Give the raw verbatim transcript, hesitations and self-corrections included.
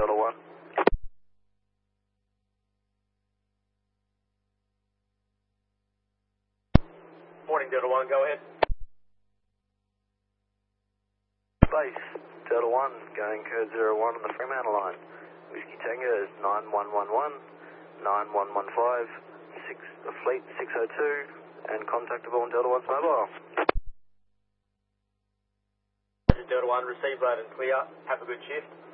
Delta one. Morning, Delta one, go ahead. Base, Delta one, going code zero one on the Fremantle line. Whiskey Tango is nine one one one, nine one one five, six, the fleet six oh two, and contactable on Delta one's mobile. Delta one, receive loud and clear. Have a good shift.